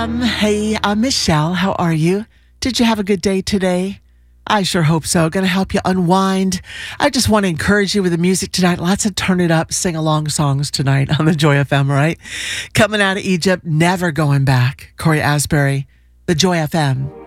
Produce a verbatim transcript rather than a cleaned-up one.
M. Hey, I'm Michelle. How are you? Did you have a good day today? I sure hope so. Going to help you unwind. I just want to encourage you with the music tonight. Lots of turn it up, sing along songs tonight on the Joy F M, right? Coming out of Egypt, never going back. Corey Asbury, the Joy F M.